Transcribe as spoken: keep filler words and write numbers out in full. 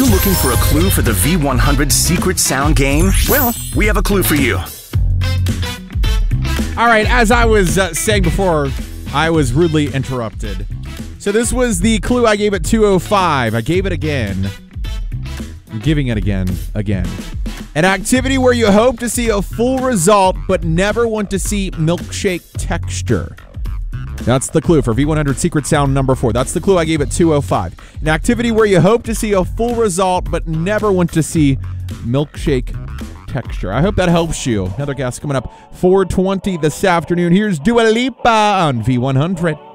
you looking for a clue for the V one hundred Secret Sound game? Well, we have a clue for you. All right, as I was uh, saying before, I was rudely interrupted. So this was the clue I gave at two oh five. I gave it again. I'm giving it again, again. An activity where you hope to see a full result, but never want to see milkshake texture. That's the clue for V one hundred Secret Sound number four. That's the clue I gave at two oh five. An activity where you hope to see a full result, but never want to see milkshake texture. I hope that helps you. Another guest coming up four twenty this afternoon. Here's Dua Lipa on V one hundred.